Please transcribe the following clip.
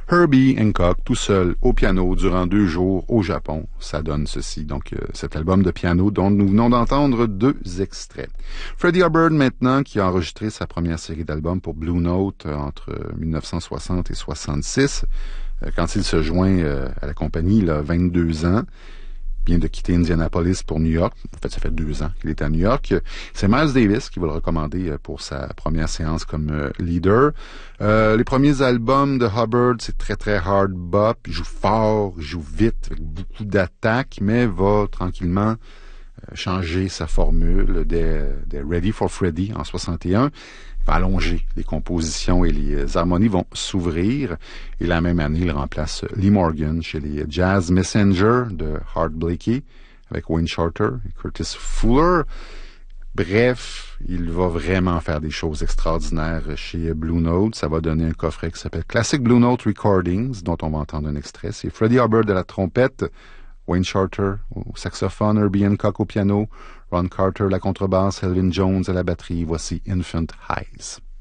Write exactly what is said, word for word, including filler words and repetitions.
Herbie Hancock, tout seul au piano durant deux jours au Japon. Ça donne ceci. Donc, euh, cet album de piano dont nous venons d'entendre deux extraits. Freddie Hubbard, maintenant, qui a enregistré sa première série d'albums pour Blue Note euh, entre dix-neuf cent soixante et soixante-six. Euh, quand il se joint euh, à la compagnie, il a vingt-deux ans. Vient de quitter Indianapolis pour New York. En fait, ça fait deux ans qu'il est à New York. C'est Miles Davis qui va le recommander pour sa première séance comme leader. Euh, les premiers albums de Hubbard, c'est très, très hard bop. Il joue fort, il joue vite, avec beaucoup d'attaques, mais va tranquillement changer sa formule des, des Ready for Freddy en soixante et un. Il va allonger les compositions et les harmonies vont s'ouvrir. Et la même année, il remplace Lee Morgan chez les Jazz Messenger de Art Blakey avec Wayne Shorter et Curtis Fuller. Bref, il va vraiment faire des choses extraordinaires chez Blue Note. Ça va donner un coffret qui s'appelle Classic Blue Note Recordings, dont on va entendre un extrait. C'est Freddie Hubbard à la trompette, Wayne Shorter au saxophone, Herbie Hancock au piano, Ron Carter à la contrebasse, Elvin Jones à la batterie. Voici Infant Highs.